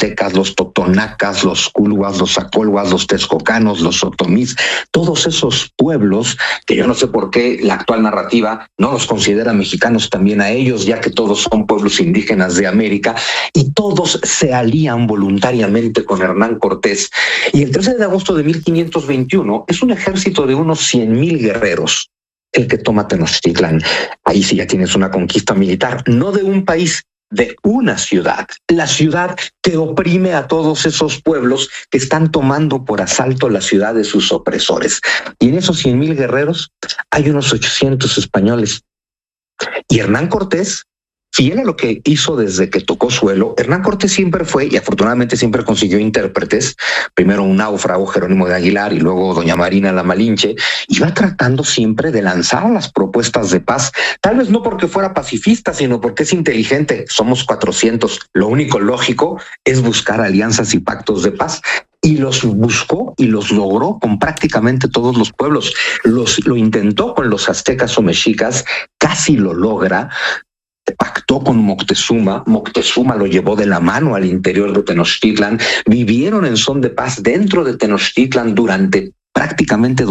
mixtecas, los totonacas, los culhuas, los acolhuas, los texcocanos, los otomís, todos esos pueblos que yo no sé por qué la actual narrativa no los considera mexicanos también a ellos, ya que todos son pueblos indígenas de América, y todos se alían voluntariamente con Hernán Cortés. Y el 13 de agosto de 1521 es un ejército de unos 100,000 guerreros el que toma Tenochtitlan. Ahí sí ya tienes una conquista militar, no de un país, de una ciudad, la ciudad que oprime a todos esos pueblos que están tomando por asalto la ciudad de sus opresores. Y en esos 100,000 guerreros hay unos 800 españoles. Y Hernán Cortés, fiel a lo que hizo desde que tocó suelo, Hernán Cortés siempre fue, y afortunadamente siempre consiguió intérpretes, primero un náufrago, Jerónimo de Aguilar, y luego doña Marina la Malinche, iba tratando siempre de lanzar las propuestas de paz, tal vez no porque fuera pacifista, sino porque es inteligente. Somos 400, lo único lógico es buscar alianzas y pactos de paz. Y los buscó y los logró con prácticamente todos los pueblos. Lo intentó con los aztecas o mexicas, casi lo logra. Pactó con Moctezuma, Moctezuma lo llevó de la mano al interior de Tenochtitlan, vivieron en son de paz dentro de Tenochtitlan durante prácticamente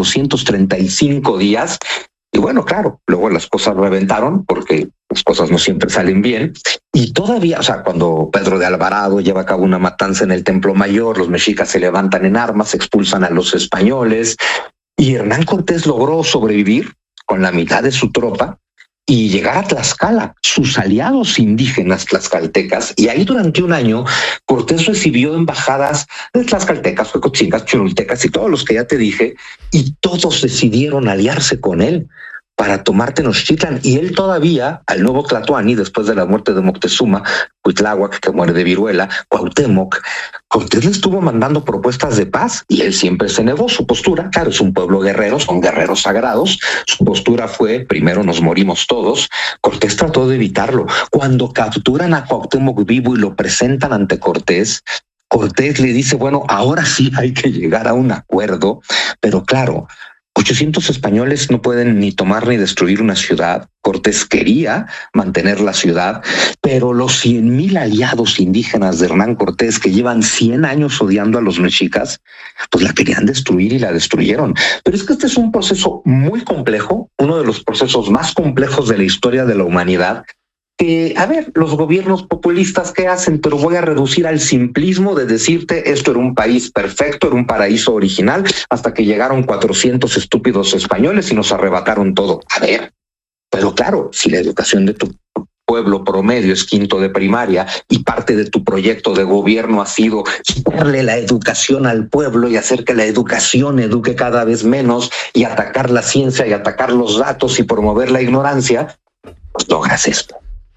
235 días. Y bueno, claro, luego las cosas reventaron porque las cosas no siempre salen bien. Y todavía, o sea, cuando Pedro de Alvarado lleva a cabo una matanza en el Templo Mayor, los mexicas se levantan en armas, expulsan a los españoles, y Hernán Cortés logró sobrevivir con la mitad de su tropa y llegar a Tlaxcala, sus aliados indígenas tlaxcaltecas, y ahí durante un año Cortés recibió embajadas de tlaxcaltecas, huecotzingas, cholultecas y todos los que ya te dije, y todos decidieron aliarse con él para tomar Tenochtitlan. Y él todavía, al nuevo Tlatoani, después de la muerte de Moctezuma, Cuitláhuac, que muere de viruela, Cuauhtémoc, Cortés le estuvo mandando propuestas de paz y él siempre se negó. Su postura, claro, es un pueblo guerrero, son guerreros sagrados. Su postura fue, primero nos morimos todos. Cortés trató de evitarlo. Cuando capturan a Cuauhtémoc vivo y lo presentan ante Cortés, Cortés le dice, bueno, ahora sí hay que llegar a un acuerdo, pero claro, 800 españoles no pueden ni tomar ni destruir una ciudad. Cortés quería mantener la ciudad, pero los 100,000 aliados indígenas de Hernán Cortés, que llevan 100 años odiando a los mexicas, pues la querían destruir y la destruyeron. Pero es que este es un proceso muy complejo, uno de los procesos más complejos de la historia de la humanidad, que, a ver, los gobiernos populistas ¿qué hacen? Pero voy a reducir al simplismo de decirte esto era un país perfecto, era un paraíso original, hasta que llegaron 400 estúpidos españoles y nos arrebataron todo. A ver, pero claro, si la educación de tu pueblo promedio es quinto de primaria y parte de tu proyecto de gobierno ha sido quitarle la educación al pueblo y hacer que la educación eduque cada vez menos y atacar la ciencia y atacar los datos y promover la ignorancia, pues logras esto.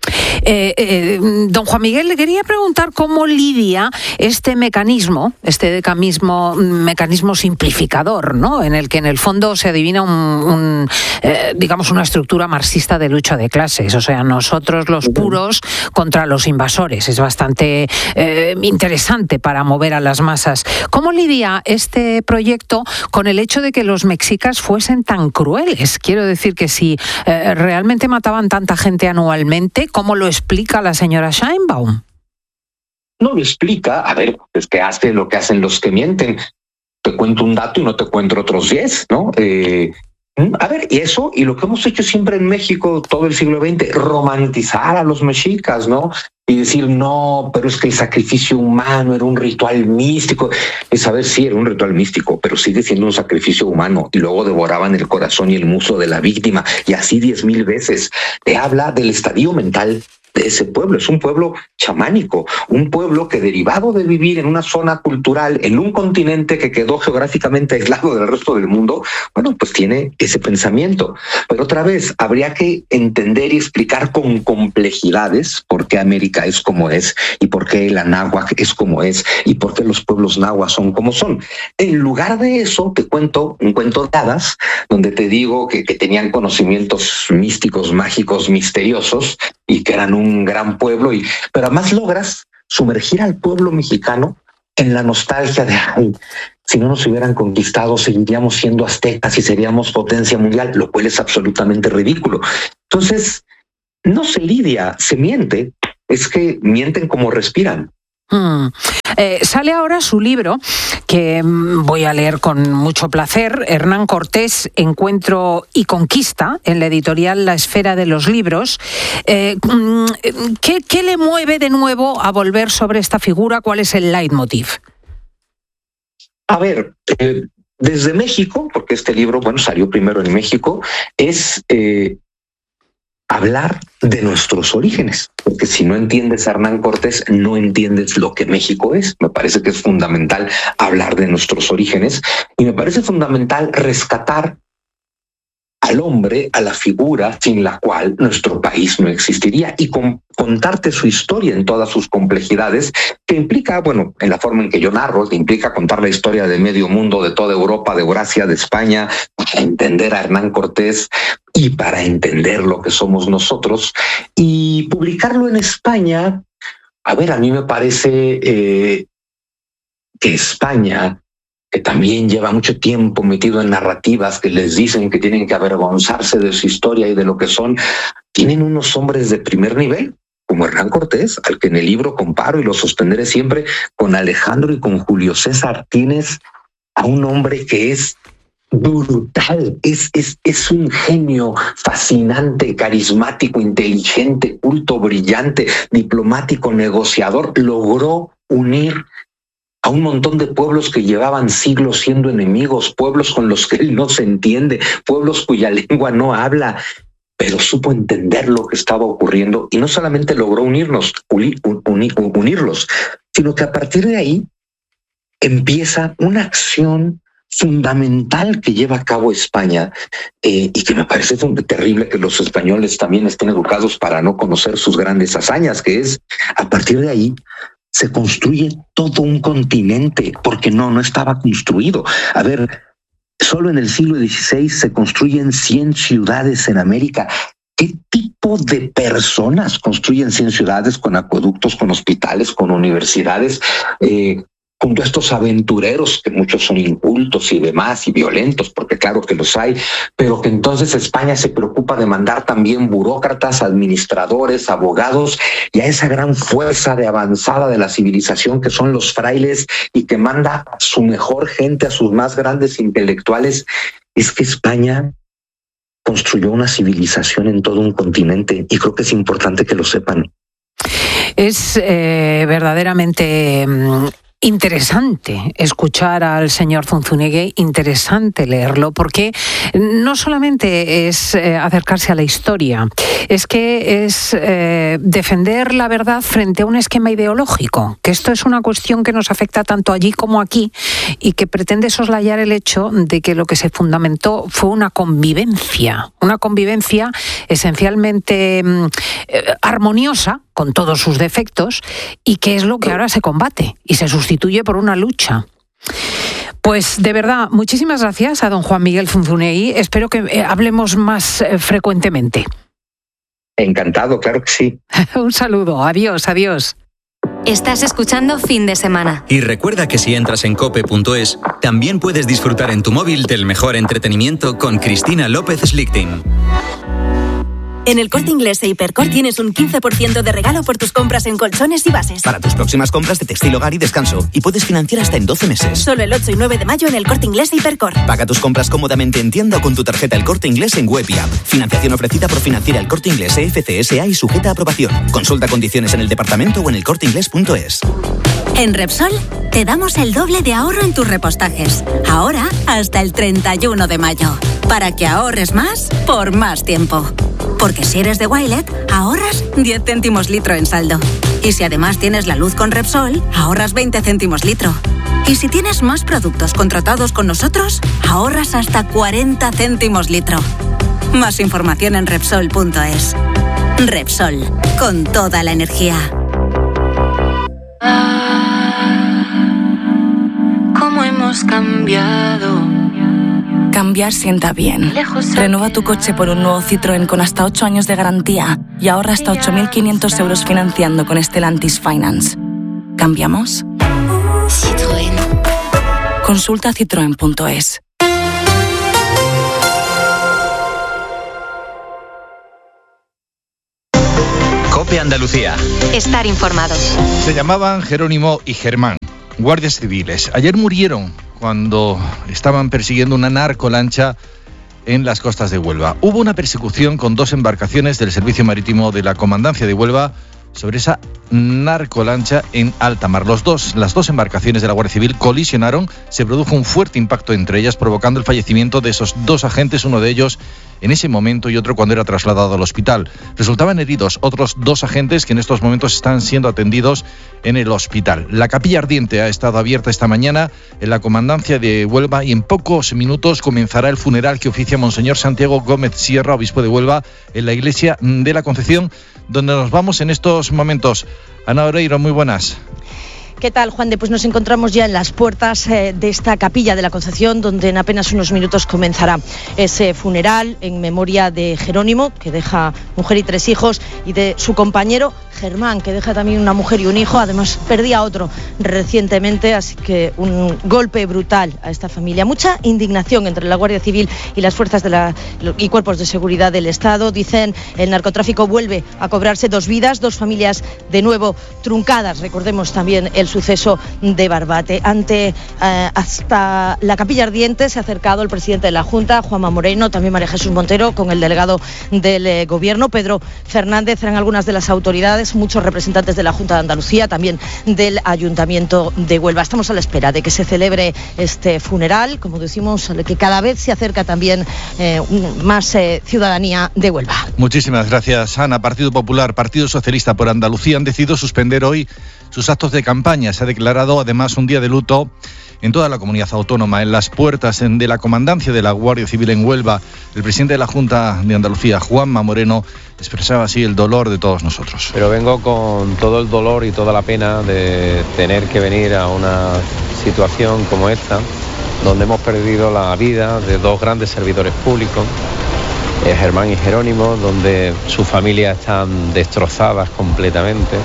Don Juan Miguel, le quería preguntar cómo lidia este mecanismo simplificador, ¿no? En el que en el fondo se adivina digamos una estructura marxista de lucha de clases, o sea, nosotros los puros contra los invasores. Es bastante interesante para mover a las masas. ¿Cómo lidia este proyecto con el hecho de que los mexicas fuesen tan crueles? Quiero decir que si realmente mataban tanta gente anualmente, ¿cómo lo explica la señora Sheinbaum? No lo explica. A ver, es que hace lo que hacen los que mienten. Te cuento un dato y no te cuento otros 10, ¿no? A ver, y eso, y lo que hemos hecho siempre en México todo el siglo XX, romantizar a los mexicas, ¿no? Y decir, no, pero es que el sacrificio humano era un ritual místico. Es saber, sí, era un ritual místico, pero sigue siendo un sacrificio humano. Y luego devoraban el corazón y el muslo de la víctima, y así 10,000 veces. Te habla del estadio mental de ese pueblo. Es un pueblo chamánico, un pueblo que, derivado de vivir en una zona cultural, en un continente que quedó geográficamente aislado del resto del mundo, bueno, pues tiene ese pensamiento. Pero otra vez, habría que entender y explicar con complejidades por qué América es como es, y por qué la náhuatl es como es, y por qué los pueblos nahuas son como son. En lugar de eso, te cuento un cuento de hadas, donde te digo que tenían conocimientos místicos, mágicos, misteriosos, y que eran un gran pueblo, pero además logras sumergir al pueblo mexicano en la nostalgia de, ay, si no nos hubieran conquistado, seguiríamos siendo aztecas y seríamos potencia mundial, lo cual es absolutamente ridículo. Entonces, no se lidia, se miente, es que mienten como respiran. Sale ahora su libro, que voy a leer con mucho placer, Hernán Cortés, Encuentro y Conquista, en la editorial La Esfera de los Libros. ¿Qué le mueve de nuevo a volver sobre esta figura? ¿Cuál es el leitmotiv? A ver, desde México, porque este libro, salió primero en México, es hablar de nuestros orígenes, porque si no entiendes a Hernán Cortés, no entiendes lo que México es. Me parece que es fundamental hablar de nuestros orígenes y me parece fundamental rescatar al hombre, a la figura sin la cual nuestro país no existiría y contarte su historia en todas sus complejidades, que implica, en la forma en que yo narro, que implica contar la historia de medio mundo, de toda Europa, de Eurasia, de España, para entender a Hernán Cortés y para entender lo que somos nosotros, y publicarlo en España. A mí me parece que España, que también lleva mucho tiempo metido en narrativas que les dicen que tienen que avergonzarse de su historia y de lo que son, tienen unos hombres de primer nivel, como Hernán Cortés, al que en el libro comparo y lo sostendré siempre, con Alejandro y con Julio César. Tienes a un hombre que es brutal, es un genio fascinante, carismático, inteligente, culto, brillante, diplomático, negociador. Logró unir a un montón de pueblos que llevaban siglos siendo enemigos, pueblos con los que él no se entiende, pueblos cuya lengua no habla, pero supo entender lo que estaba ocurriendo y no solamente logró unirlos, sino que a partir de ahí empieza una acción fundamental que lleva a cabo España y que me parece terrible que los españoles también estén educados para no conocer sus grandes hazañas, que es, a partir de ahí, se construye todo un continente, porque no estaba construido. Solo en el siglo XVI se construyen 100 ciudades en América. ¿Qué tipo de personas construyen 100 ciudades con acueductos, con hospitales, con universidades, junto a estos aventureros, que muchos son incultos y demás, y violentos, porque claro que los hay, pero que entonces España se preocupa de mandar también burócratas, administradores, abogados, y a esa gran fuerza de avanzada de la civilización que son los frailes, y que manda a su mejor gente, a sus más grandes intelectuales? Es que España construyó una civilización en todo un continente, y creo que es importante que lo sepan. Es verdaderamente interesante escuchar al señor Zunzunegui, interesante leerlo, porque no solamente es acercarse a la historia, es que es defender la verdad frente a un esquema ideológico, que esto es una cuestión que nos afecta tanto allí como aquí y que pretende soslayar el hecho de que lo que se fundamentó fue una convivencia esencialmente armoniosa, con todos sus defectos, y que es lo que ahora se combate y se sustituye por una lucha. Pues de verdad, muchísimas gracias a don Juan Miguel Zunzunegui. Espero que hablemos más frecuentemente. Encantado, claro que sí. Un saludo, adiós. Estás escuchando Fin de Semana. Y recuerda que si entras en cope.es, también puedes disfrutar en tu móvil del mejor entretenimiento con Cristina López Slichting. En El Corte Inglés e Hipercor tienes un 15% de regalo por tus compras en colchones y bases. Para tus próximas compras de textil, hogar y descanso. Y puedes financiar hasta en 12 meses. Solo el 8 y 9 de mayo en El Corte Inglés e Hipercor. Paga tus compras cómodamente en tienda o con tu tarjeta El Corte Inglés en web y app. Financiación ofrecida por Financiera El Corte Inglés FCSA y sujeta a aprobación. Consulta condiciones en el departamento o en elcorteinglés.es. En Repsol te damos el doble de ahorro en tus repostajes. Ahora hasta el 31 de mayo. Para que ahorres más por más tiempo. Porque si eres de Wilet, ahorras 10 céntimos litro en saldo. Y si además tienes la luz con Repsol, ahorras 20 céntimos litro. Y si tienes más productos contratados con nosotros, ahorras hasta 40 céntimos litro. Más información en Repsol.es. Repsol, con toda la energía. ¿Cómo hemos cambiado? Cambiar sienta bien. Renueva tu coche por un nuevo Citroën con hasta 8 años de garantía y ahorra hasta 8.500 euros financiando con Stellantis Finance. ¿Cambiamos? Citroën. Consulta citroen.es. COPE Andalucía. Estar informados. Se llamaban Jerónimo y Germán, guardias civiles. Ayer murieron cuando estaban persiguiendo una narcolancha en las costas de Huelva. Hubo una persecución con 2 embarcaciones del Servicio Marítimo de la Comandancia de Huelva sobre esa narcolancha en alta mar. Las dos embarcaciones de la Guardia Civil colisionaron, se produjo un fuerte impacto entre ellas, provocando el fallecimiento de esos 2 agentes, uno de ellos en ese momento y otro cuando era trasladado al hospital. Resultaban heridos otros 2 agentes que en estos momentos están siendo atendidos en el hospital. La capilla ardiente ha estado abierta esta mañana en la Comandancia de Huelva y en pocos minutos comenzará el funeral que oficia Monseñor Santiago Gómez Sierra, obispo de Huelva, en la iglesia de la Concepción, donde nos vamos en estos momentos. Ana Oreiro, muy buenas. ¿Qué tal, Juan de? Pues nos encontramos ya en las puertas de esta capilla de la Concepción, donde en apenas unos minutos comenzará ese funeral en memoria de Jerónimo, que deja mujer y 3 hijos, y de su compañero Germán, que deja también una mujer y un hijo. Además, perdía a otro recientemente, así que un golpe brutal a esta familia. Mucha indignación entre la Guardia Civil y las fuerzas y cuerpos de seguridad del Estado. Dicen, el narcotráfico vuelve a cobrarse 2 vidas, 2 familias de nuevo truncadas. Recordemos también el suceso de Barbate. Hasta la capilla ardiente se ha acercado el presidente de la Junta, Juanma Moreno, también María Jesús Montero, con el delegado del Gobierno, Pedro Fernández. Eran algunas de las autoridades, muchos representantes de la Junta de Andalucía, también del Ayuntamiento de Huelva. Estamos a la espera de que se celebre este funeral, como decimos, que cada vez se acerca también más ciudadanía de Huelva. Muchísimas gracias, Ana. Partido Popular, Partido Socialista por Andalucía han decidido suspender hoy sus actos de campaña. Se ha declarado además un día de luto en toda la comunidad autónoma. En las puertas de la Comandancia de la Guardia Civil en Huelva, el presidente de la Junta de Andalucía, Juanma Moreno, expresaba así el dolor de todos nosotros. Pero vengo con todo el dolor y toda la pena de tener que venir a una situación como esta, donde hemos perdido la vida de 2 grandes servidores públicos, Germán y Jerónimo, donde sus familias están destrozadas completamente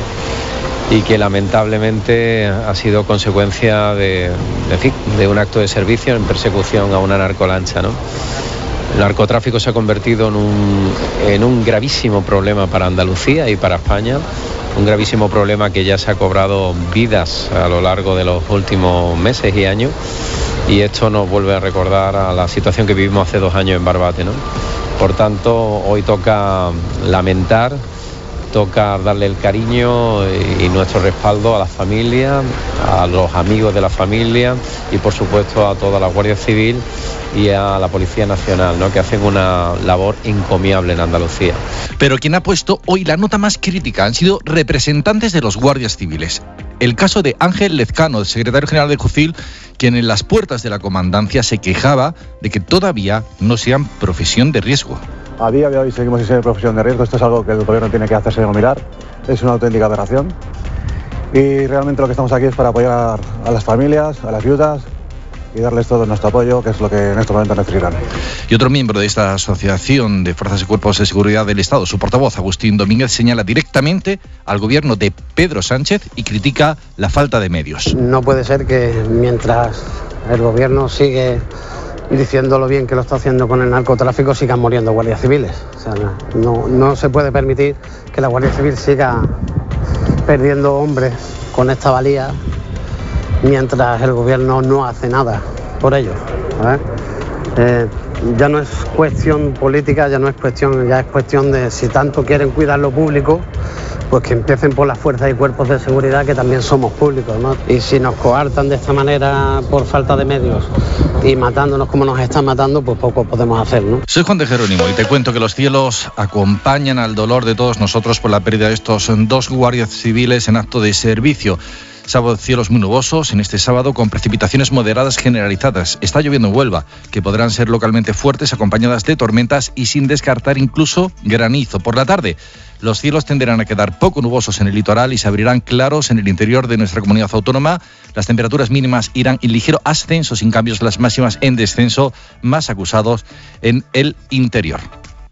y que lamentablemente ha sido consecuencia de un acto de servicio en persecución a una narcolancha, ¿no? El narcotráfico se ha convertido en un gravísimo problema para Andalucía y para España, un gravísimo problema que ya se ha cobrado vidas a lo largo de los últimos meses y años, y esto nos vuelve a recordar a la situación que vivimos hace 2 años en Barbate, ¿no? Por tanto, hoy toca lamentar, toca darle el cariño y nuestro respaldo a la familia, a los amigos de la familia y por supuesto a toda la Guardia Civil y a la Policía Nacional, ¿no?, que hacen una labor encomiable en Andalucía. Pero quien ha puesto hoy la nota más crítica han sido representantes de los guardias civiles. El caso de Ángel Lezcano, el secretario general de Jucil, quien en las puertas de la comandancia se quejaba de que todavía no sean profesión de riesgo. A día de hoy seguimos sin ser profesión de riesgo. Esto es algo que el gobierno tiene que hacerse mirar. Es una auténtica aberración. Y realmente lo que estamos aquí es para apoyar a las familias, a las viudas y darles todo nuestro apoyo, que es lo que en estos momentos necesitan. Y otro miembro de esta Asociación de Fuerzas y Cuerpos de Seguridad del Estado, su portavoz, Agustín Domínguez, señala directamente al gobierno de Pedro Sánchez y critica la falta de medios. No puede ser que mientras el gobierno sigue diciendo lo bien que lo está haciendo con el narcotráfico, sigan muriendo guardias civiles. O sea, no se puede permitir que la Guardia Civil siga perdiendo hombres con esta valía mientras el gobierno no hace nada por ello. Ya no es cuestión política, ya es cuestión de si tanto quieren cuidar lo público, pues que empiecen por las fuerzas y cuerpos de seguridad, que también somos públicos, ¿no? Y si nos coartan de esta manera por falta de medios y matándonos como nos están matando, pues poco podemos hacer, ¿no? Soy Juan de Jerónimo y te cuento que los cielos acompañan al dolor de todos nosotros por la pérdida de estos 2 guardias civiles en acto de servicio. Sábado, cielos muy nubosos en este sábado con precipitaciones moderadas generalizadas. Está lloviendo en Huelva, que podrán ser localmente fuertes, acompañadas de tormentas y sin descartar incluso granizo. Por la tarde, los cielos tenderán a quedar poco nubosos en el litoral y se abrirán claros en el interior de nuestra comunidad autónoma. Las temperaturas mínimas irán en ligero ascenso, sin cambios las máximas en descenso, más acusados en el interior.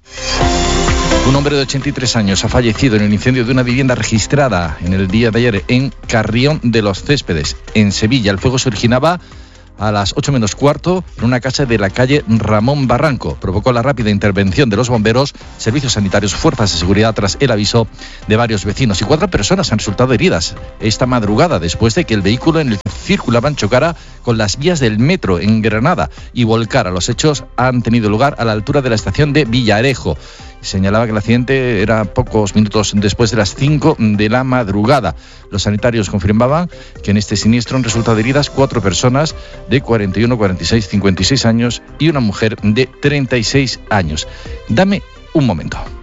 Un hombre de 83 años ha fallecido en el incendio de una vivienda registrada en el día de ayer en Carrión de los Céspedes, en Sevilla. El fuego se originaba a las 8 menos cuarto en una casa de la calle Ramón Barranco. Provocó la rápida intervención de los bomberos, servicios sanitarios, fuerzas de seguridad tras el aviso de varios vecinos. Y 4 personas han resultado heridas esta madrugada después de que el vehículo en el que circulaban chocara con las vías del metro en Granada y volcara. Los hechos han tenido lugar a la altura de la estación de Villarejo. Señalaba que el accidente era pocos minutos después de las 5 de la madrugada. Los sanitarios confirmaban que en este siniestro han resultado heridas 4 personas de 41, 46, 56 años y una mujer de 36 años. Dame un momento.